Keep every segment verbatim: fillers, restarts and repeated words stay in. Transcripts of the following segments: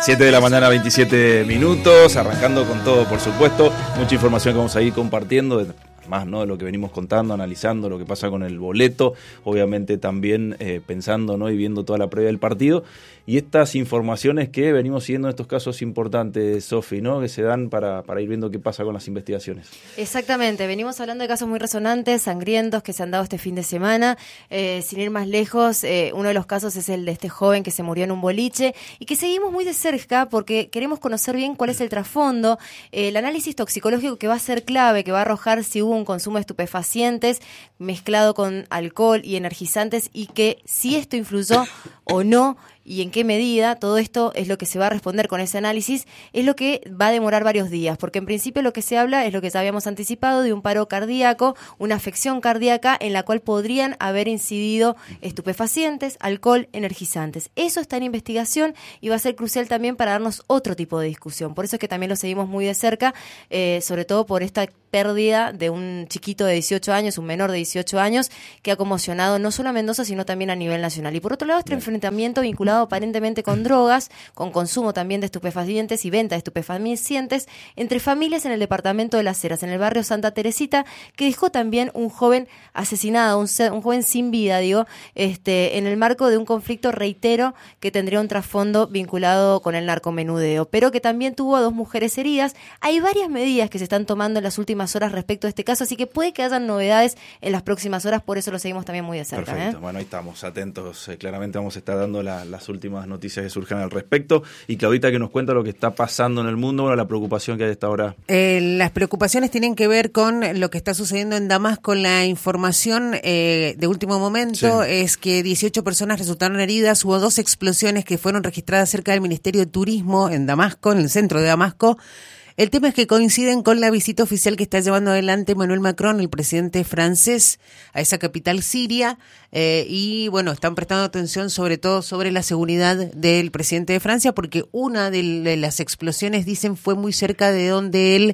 siete de la mañana, veintisiete minutos, arrancando con todo, por supuesto. Mucha información que vamos a ir compartiendo, más no de lo que venimos contando, analizando lo que pasa con el boleto, obviamente también eh, pensando, ¿no?, y viendo toda la previa del partido. Y estas informaciones que venimos siguiendo en estos casos importantes, Sofi, ¿no?, que se dan para, para ir viendo qué pasa con las investigaciones. Exactamente, venimos hablando de casos muy resonantes, sangrientos, que se han dado este fin de semana. Eh, sin ir más lejos, eh, uno de los casos es el de este joven que se murió en un boliche y que seguimos muy de cerca porque queremos conocer bien cuál es el trasfondo, eh, el análisis toxicológico que va a ser clave, que va a arrojar si hubo un consumo de estupefacientes mezclado con alcohol y energizantes y que si esto influyó o no y en qué medida. Todo esto es lo que se va a responder con ese análisis, es lo que va a demorar varios días, porque en principio lo que se habla es lo que ya habíamos anticipado, de un paro cardíaco, una afección cardíaca en la cual podrían haber incidido estupefacientes, alcohol, energizantes. Eso está en investigación y va a ser crucial también para darnos otro tipo de discusión. Por eso es que también lo seguimos muy de cerca, eh, sobre todo por esta pérdida de un chiquito de dieciocho años, un menor de dieciocho años, que ha conmocionado no solo a Mendoza, sino también a nivel nacional. Y por otro lado, este enfrentamiento vinculado aparentemente con drogas, con consumo también de estupefacientes y venta de estupefacientes entre familias en el departamento de Las Heras, en el barrio Santa Teresita, que dejó también un joven asesinado, un, un joven sin vida, digo, este, en el marco de un conflicto, reitero, que tendría un trasfondo vinculado con el narcomenudeo, pero que también tuvo a dos mujeres heridas. Hay varias medidas que se están tomando en las últimas horas respecto a este caso, así que puede que hayan novedades en las próximas horas, por eso lo seguimos también muy de cerca. Perfecto, ¿eh? Bueno, ahí estamos atentos, eh, claramente vamos a estar dando la, las últimas noticias que surjan al respecto, y Claudita que nos cuenta lo que está pasando en el mundo, bueno, la preocupación que hay a esta hora. Eh, las preocupaciones tienen que ver con lo que está sucediendo en Damasco. La información eh, de último momento sí. es que dieciocho personas resultaron heridas, hubo dos explosiones que fueron registradas cerca del Ministerio de Turismo en Damasco, en el centro de Damasco. El tema es que coinciden con la visita oficial que está llevando adelante Emmanuel Macron, el presidente francés, a esa capital siria, eh, y bueno, están prestando atención sobre todo sobre la seguridad del presidente de Francia, porque una de las explosiones, dicen, fue muy cerca de donde él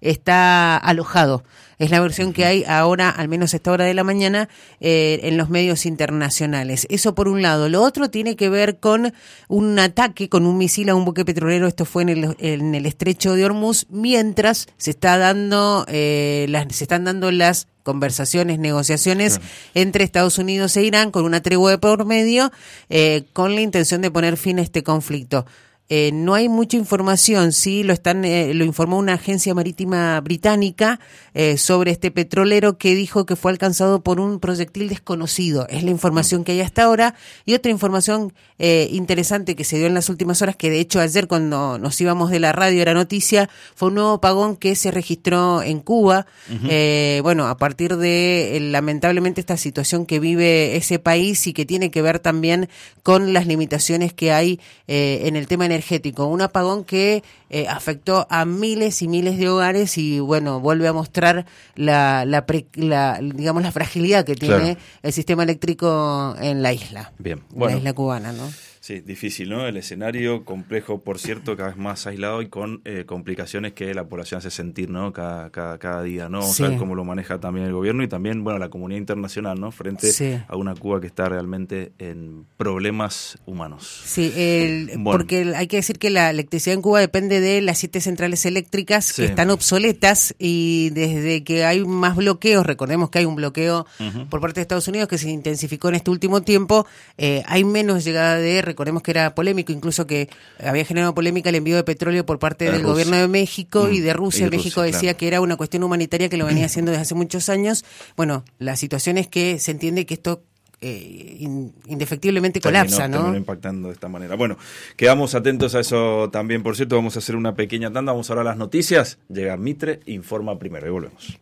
está alojado. Es la versión que hay ahora, al menos a esta hora de la mañana, eh, en los medios internacionales. Eso por un lado. Lo otro tiene que ver con un ataque con un misil a un buque petrolero. Esto fue en el, en el estrecho de Hormuz, mientras se está dando, eh, las, se están dando las conversaciones, negociaciones claro. entre Estados Unidos e Irán, con una tregua de por medio, eh, con la intención de poner fin a este conflicto. Eh, no hay mucha información, sí, lo están, eh, lo informó una agencia marítima británica eh, sobre este petrolero, que dijo que fue alcanzado por un proyectil desconocido. Es la información que hay hasta ahora. Y otra información eh, interesante que se dio en las últimas horas, que de hecho ayer cuando nos íbamos de la radio era noticia, fue un nuevo apagón que se registró en Cuba. Uh-huh. Eh, bueno, a partir de eh, lamentablemente esta situación que vive ese país y que tiene que ver también con las limitaciones que hay eh, en el tema energético. energético, un apagón que eh, afectó a miles y miles de hogares y bueno, vuelve a mostrar la, la, pre, la digamos la fragilidad que tiene claro. el sistema eléctrico en la isla. Bien, bueno. La isla cubana, ¿no? Sí, difícil, ¿no? El escenario complejo, por cierto, cada vez más aislado y con eh, complicaciones que la población hace sentir, ¿no? Cada, cada, cada día, ¿no? Vamos sí. a ver cómo lo maneja también el gobierno y también, bueno, la comunidad internacional, ¿no? Frente sí. a una Cuba que está realmente en problemas humanos. Sí, el, bueno. porque hay que decir que la electricidad en Cuba depende de las siete centrales eléctricas sí. que están obsoletas, y desde que hay más bloqueos, recordemos que hay un bloqueo uh-huh. por parte de Estados Unidos que se intensificó en este último tiempo, eh, hay menos llegada de recordemos que era polémico, incluso que había generado polémica el envío de petróleo por parte del Rusia. gobierno de México mm. y de Rusia. Y de México Rusia, decía claro. que era una cuestión humanitaria que lo venía haciendo desde hace muchos años. Bueno, la situación es que se entiende que esto eh, indefectiblemente colapsa, terminó, ¿no? Terminó impactando de esta manera. Bueno, quedamos atentos a eso también, por cierto. Vamos a hacer una pequeña tanda, vamos ahora a las noticias. Llega Mitre, informa primero y volvemos.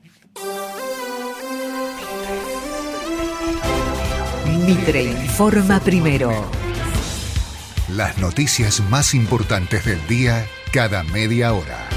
Mitre informa primero. Las noticias más importantes del día cada media hora.